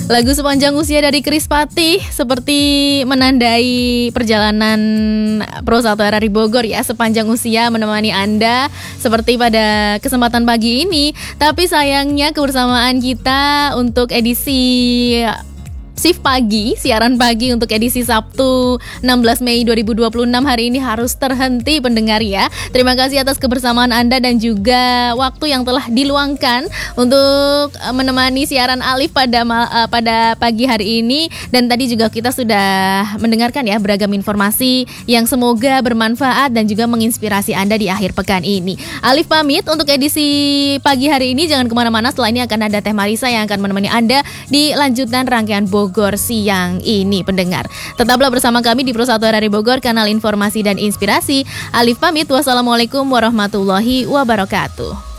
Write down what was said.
Lagu Sepanjang Usia dari Chris Patih seperti menandai perjalanan Pro 1 RRI Bogor ya. Sepanjang usia menemani Anda seperti pada kesempatan pagi ini. Tapi sayangnya kebersamaan kita untuk edisi shift pagi, siaran pagi untuk edisi Sabtu 16 Mei 2026 hari ini harus terhenti pendengar ya. Terima kasih atas kebersamaan Anda dan juga waktu yang telah diluangkan untuk menemani siaran Alif pada pagi hari ini. Dan tadi juga kita sudah mendengarkan ya beragam informasi yang semoga bermanfaat dan juga menginspirasi Anda di akhir pekan ini. Alif pamit untuk edisi pagi hari ini, jangan kemana-mana, setelah ini akan ada Teh Marisa yang akan menemani Anda di lanjutan rangkaian Bogor siang ini pendengar. Tetaplah bersama kami di Pro 1 RRI Bogor, kanal informasi dan inspirasi. Alif pamit, wassalamualaikum warahmatullahi wabarakatuh.